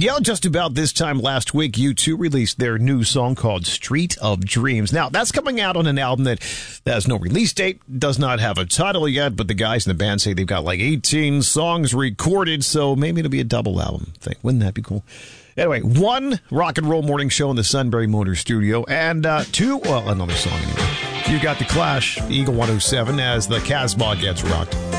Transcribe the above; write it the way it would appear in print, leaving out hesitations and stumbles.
Yeah, just about this time last week, U2 released their new song called Street of Dreams. Now, that's coming out on an album that has no release date, does not have a title yet, but the guys in the band say they've got like 18 songs recorded, so maybe it'll be a double album thing. Wouldn't that be cool? Anyway, one rock and roll morning show in the Sunbury Motor Studio, and two, well, another song anyway. You got The Clash, Eagle 107, as the Casbah gets rocked.